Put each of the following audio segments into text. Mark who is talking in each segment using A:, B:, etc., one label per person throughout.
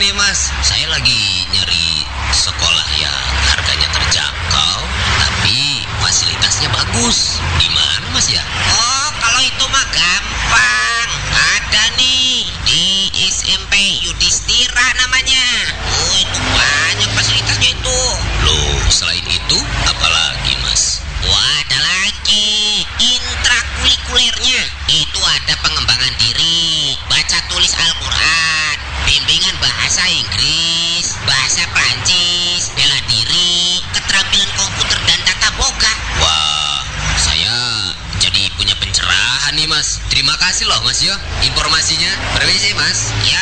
A: nih Mas, saya lagi nyari sekolah yang harganya terjangkau, tapi fasilitasnya bagus. Di mana Mas ya?
B: Oh, kalau itu mah gampang. Ada nih di SMP Yudhistira namanya. Oh, itu banyak fasilitasnya itu.
A: Loh, selain itu apalagi Mas?
B: Wah, ada lagi intrakurikulernya. Itu ada pengembangan diri, baca tulis Al-Quran, bimbingan bahasa Inggris, bahasa Prancis, bela diri, keterampilan komputer dan tata boga.
A: Wah, saya jadi punya pencerahan nih Mas. Terima kasih loh Mas ya informasinya. Permisi Mas.
B: Ya.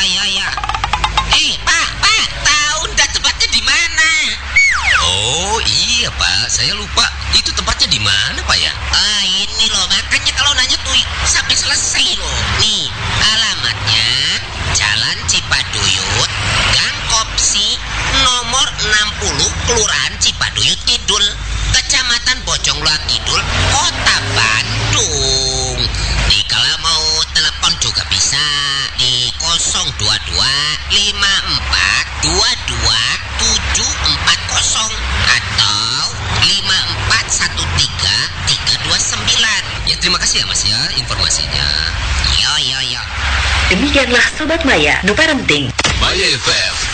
B: Pak, tahu ndak tempatnya di mana?
A: Oh iya Pak, saya lupa. Itu tempatnya di mana Pak ya?
B: Ah, ini loh, makanya kalau nanya tuh sampai selesai loh. Nih, alamatnya Jalan Cipaduyut, Gang Kopsi, nomor 60, Kelurahan Cipaduyut Kidul, Kecamatan Bojongloa Kidul, Kota Bandung. Nih, kalau mau telepon juga bisa di 022 54 22 740 atau 5413 329.
A: Ya terima kasih ya Mas ya informasinya.
B: Yo.
C: Demikianlah Sobat Maya, nu parenting.
D: Maya FM